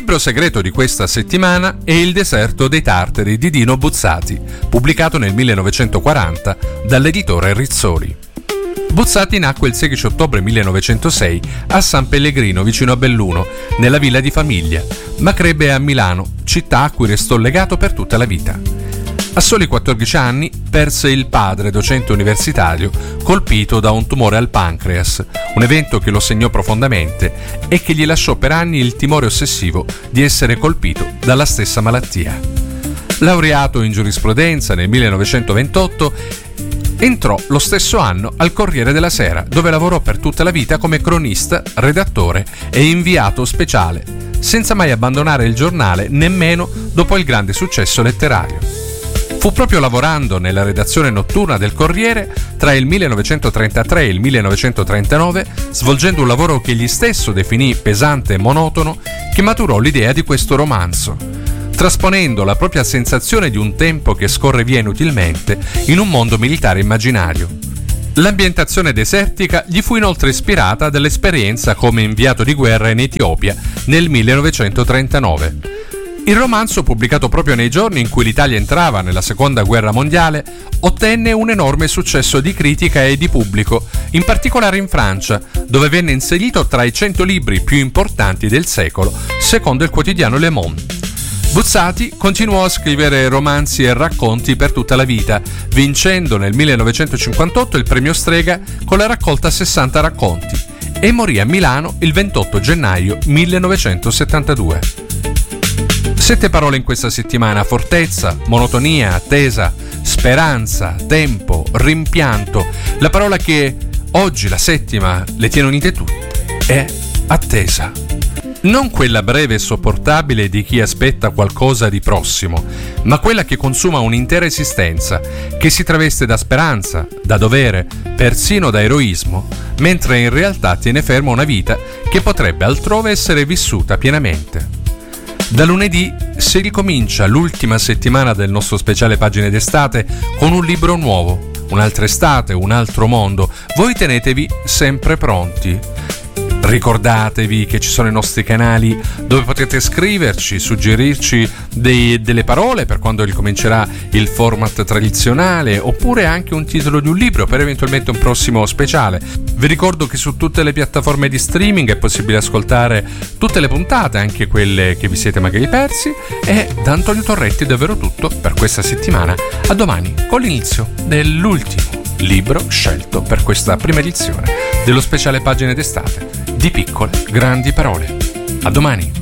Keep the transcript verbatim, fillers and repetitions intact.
libro segreto di questa settimana è Il deserto dei tartari di Dino Buzzati, pubblicato nel millenovecentoquaranta dall'editore Rizzoli. Buzzati nacque il sedici ottobre millenovecentosei a San Pellegrino, vicino a Belluno, nella villa di famiglia, ma crebbe a Milano, città a cui restò legato per tutta la vita. A soli quattordici anni perse il padre, docente universitario, colpito da un tumore al pancreas, un evento che lo segnò profondamente e che gli lasciò per anni il timore ossessivo di essere colpito dalla stessa malattia. Laureato in giurisprudenza nel millenovecentoventotto, entrò lo stesso anno al Corriere della Sera, dove lavorò per tutta la vita come cronista, redattore e inviato speciale, senza mai abbandonare il giornale nemmeno dopo il grande successo letterario. Fu proprio lavorando nella redazione notturna del Corriere tra il millenovecentotrentatré e il millenovecentotrentanove, svolgendo un lavoro che egli stesso definì pesante e monotono, che maturò l'idea di questo romanzo, trasponendo la propria sensazione di un tempo che scorre via inutilmente in un mondo militare immaginario. L'ambientazione desertica gli fu inoltre ispirata dall'esperienza come inviato di guerra in Etiopia nel millenovecentotrentanove. Il romanzo, pubblicato proprio nei giorni in cui l'Italia entrava nella Seconda Guerra Mondiale, ottenne un enorme successo di critica e di pubblico, in particolare in Francia, dove venne inserito tra i cento libri più importanti del secolo, secondo il quotidiano Le Monde. Buzzati continuò a scrivere romanzi e racconti per tutta la vita, vincendo nel millenovecentocinquantotto il premio Strega con la raccolta sessanta racconti, e morì a Milano il ventotto gennaio millenovecentosettantadue. Sette parole in questa settimana: fortezza, monotonia, attesa, speranza, tempo, rimpianto. La parola che oggi, la settima, le tiene unite tutte è attesa. Non quella breve e sopportabile di chi aspetta qualcosa di prossimo, ma quella che consuma un'intera esistenza, che si traveste da speranza, da dovere, persino da eroismo, mentre in realtà tiene ferma una vita che potrebbe altrove essere vissuta pienamente. Da lunedì si ricomincia l'ultima settimana del nostro speciale Pagine d'estate con un libro nuovo, un'altra estate, un altro mondo. Voi tenetevi sempre pronti. Ricordatevi che ci sono i nostri canali dove potete scriverci, suggerirci dei, delle parole per quando ricomincerà il format tradizionale, oppure anche un titolo di un libro per eventualmente un prossimo speciale. Vi ricordo che su tutte le piattaforme di streaming è possibile ascoltare tutte le puntate, anche quelle che vi siete magari persi. E da Antonio Torretti è davvero tutto per questa settimana. A domani con l'inizio dell'ultimo libro scelto per questa prima edizione dello speciale Pagine d'estate di Piccole Grandi Parole. A domani!